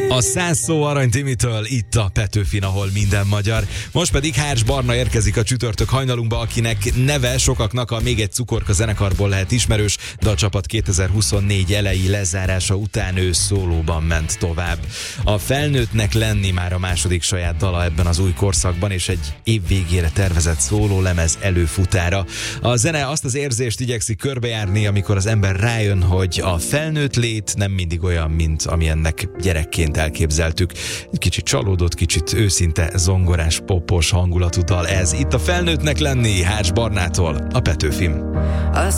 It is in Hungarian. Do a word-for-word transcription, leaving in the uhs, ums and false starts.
A száz szó Arany Timitől itt a Petőfin, ahol minden magyar. Most pedig Hárs Barna érkezik a csütörtök hajnalunkba, akinek neve sokaknak a Még egy cukorka zenekarból lehet ismerős, de a csapat kétezer-huszonnégy elejé lezárása után ő szólóban ment tovább. A Felnőttnek lenni már a második saját dala ebben az új korszakban, és egy év végére tervezett szólólemez előfutára. A zene azt az érzést igyekszik körbejárni, amikor az ember rájön, hogy a felnőtt lét nem mindig olyan, mint amilyennek gyerekként elképzeltük. Egy kicsit csalódott, kicsit őszinte, zongorás, popos hangulatú dal ez. Itt a Felnőttnek lenni Hárs Barnától, a Petőfin. A